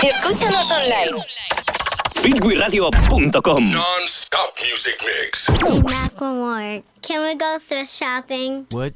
Escúchanos online. fitwiradio.com. Non-stop music mix. Hey, Macklemore, can we go thrift shopping? What?